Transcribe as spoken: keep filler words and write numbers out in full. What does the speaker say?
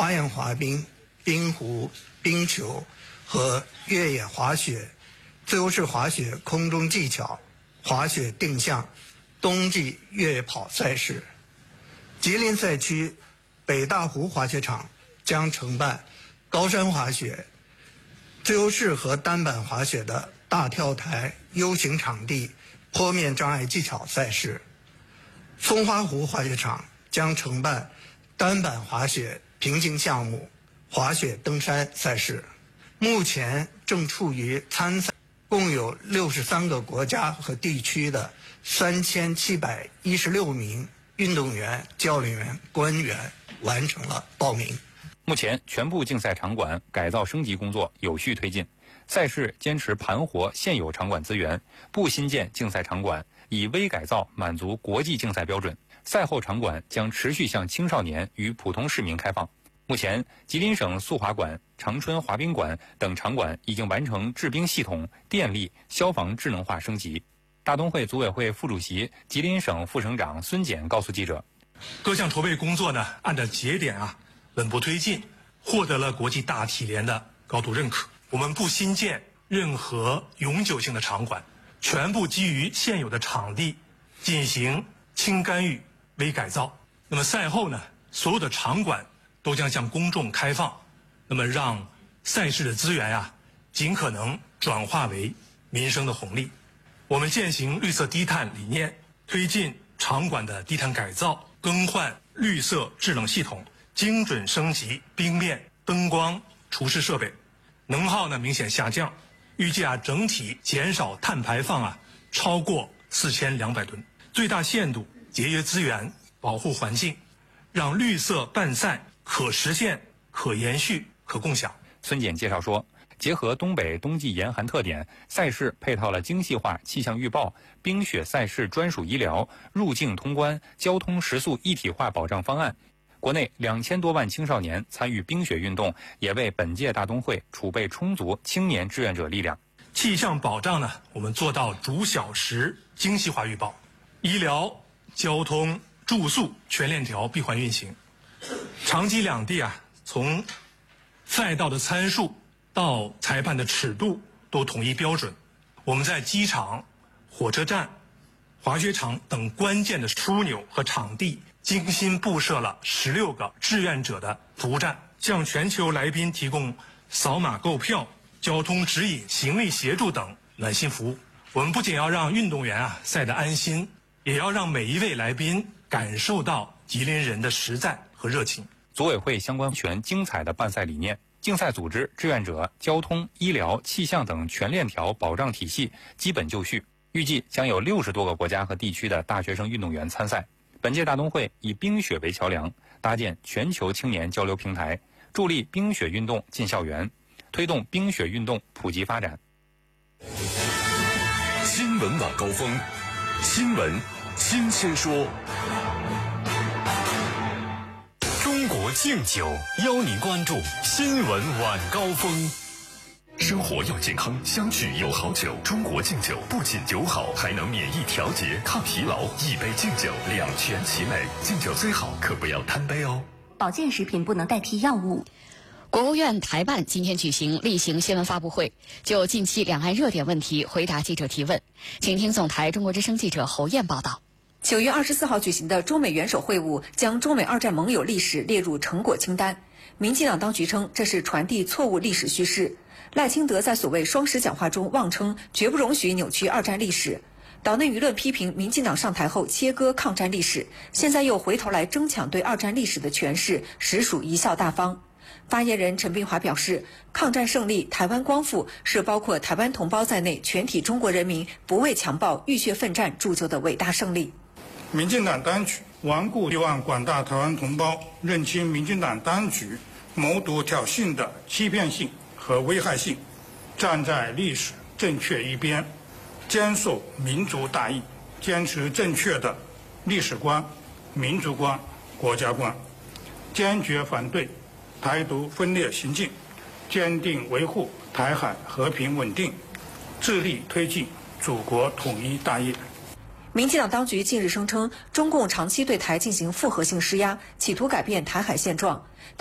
花样滑冰、冰壶、冰球和越野滑雪、自由式滑雪空中技巧、滑雪定向、冬季越野跑赛事。吉林赛区北大湖滑雪场将承办高山滑雪、自由式和单板滑雪的大跳台 U 型场地坡面障碍技巧赛事。松花湖滑雪场将承办单板滑雪平行项目、滑雪登山赛事。目前正处于参赛，共有六十三个国家和地区的三千七百一十六名运动员、教练员、官员完成了报名。 目前，全部竞赛场馆改造升级工作有序推进，赛事坚持盘活现有场馆资源，不新建竞赛场馆，以微改造满足国际竞赛标准。赛后场馆将持续向青少年与普通市民开放。目前，吉林省速滑馆、长春滑冰馆等场馆已经完成制冰系统、电力、消防智能化升级。大冬会组委会副主席、吉林省副省长孙检告诉记者， 各项筹备工作呢，按照节点啊稳步推进，获得了国际大体联的高度认可。我们不新建任何永久性的场馆，全部基于现有的场地进行轻干预、微改造。那么赛后呢，所有的场馆都将向公众开放，那么让赛事的资源啊尽可能转化为民生的红利。我们践行绿色低碳理念，推进场馆的低碳改造，更换绿色制冷系统，精准升级冰面、灯光、厨师设备，能耗呢明显下降，预计啊整体减少碳排放啊超过四千两百吨，最大限度节约资源，保护环境，让绿色办赛可实现、可延续、可共享。 孙检介绍说，结合东北冬季严寒特点，赛事配套了精细化气象预报、冰雪赛事专属医疗、入境通关、交通食宿一体化保障方案。国内两千多万青少年参与冰雪运动，也为本届大冬会储备充足青年志愿者力量。 气象保障呢，我们做到逐小时精细化预报，医疗、交通、住宿全链条闭环运行。长吉两地啊，从赛道的参数到裁判的尺度都统一标准。我们在机场、火车站、滑雪场等关键的枢纽和场地精心布设了十六个志愿者的服务站，向全球来宾提供扫码购票、交通指引、行李协助等暖心服务。我们不仅要让运动员啊赛得安心，也要让每一位来宾感受到吉林人的实在和热情。 组委会相关全精彩的办赛理念，竞赛组织、志愿者、交通、医疗、气象等全链条保障体系基本就绪。预计将有六十多个国家和地区的大学生运动员参赛。本届大冬会以冰雪为桥梁，搭建全球青年交流平台，助力冰雪运动进校园，推动冰雪运动普及发展。 新闻晚高峰，新闻新鲜说。中国敬酒邀您关注新闻晚高峰。生活要健康，相聚有好酒。中国敬酒不仅酒好，还能免疫调节、抗疲劳。一杯敬酒，两全其美。敬酒最好，可不要贪杯哦。 保健食品不能代替药物。 国务院台办今天举行例行新闻发布会，就近期两岸热点问题回答记者提问。请听总台中国之声记者侯燕报道。 九月二十四号举行的中美元首会晤将中美二战盟友历史列入成果清单。民进党当局称这是传递错误历史叙事。赖清德在所谓双十讲话中妄称绝不容许扭曲二战历史。岛内舆论批评民进党上台后切割抗战历史，现在又回头来争抢对二战历史的诠释，实属贻笑大方。发言人陈炳华表示，抗战胜利、台湾光复是包括台湾同胞在内全体中国人民不畏强暴、浴血奋战铸就的伟大胜利。 民进党当局顽固希望广大台湾同胞认清民进党当局谋独挑衅的欺骗性和危害性，站在历史正确一边，坚守民族大义，坚持正确的历史观、民族观、国家观，坚决反对台独分裂行径，坚定维护台海和平稳定，致力推进祖国统一大业。 民进党当局近日声称，中共长期对台进行复合性施压，企图改变台海现状。